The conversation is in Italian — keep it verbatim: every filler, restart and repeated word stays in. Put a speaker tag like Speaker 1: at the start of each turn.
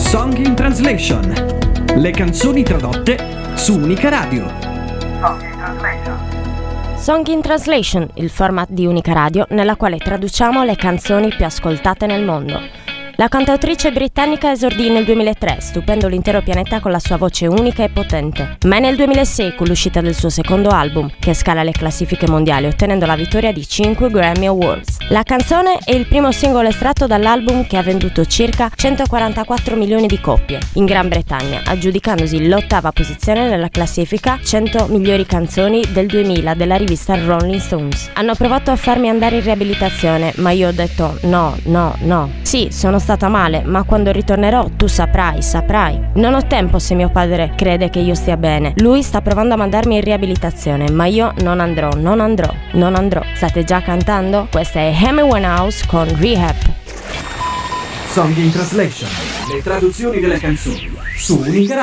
Speaker 1: Song in Translation. Le canzoni tradotte su Unica Radio.
Speaker 2: Song in Translation.
Speaker 3: Song in Translation, il format di Unica Radio nella quale traduciamo le canzoni più ascoltate nel mondo. La cantautrice britannica esordì nel duemilatré, stupendo l'intero pianeta con la sua voce unica e potente. Ma è nel duemilasei con l'uscita del suo secondo album che scala le classifiche mondiali, ottenendo la vittoria di cinque Grammy Awards. La canzone è il primo singolo estratto dall'album che ha venduto circa centoquarantaquattro milioni di copie in Gran Bretagna, aggiudicandosi l'ottava posizione nella classifica cento migliori canzoni del duemila della rivista Rolling Stones. Hanno provato a farmi andare in riabilitazione, ma io ho detto no, no, no. Sì, sono stata male, ma quando ritornerò tu saprai, saprai. Non ho tempo se mio padre crede che io stia bene. Lui sta provando a mandarmi in riabilitazione, ma io non andrò, non andrò, non andrò. State già cantando? Questa è Amy Winehouse con Rehab.
Speaker 1: Song in Translation. Le traduzioni delle canzoni su Unica Radio.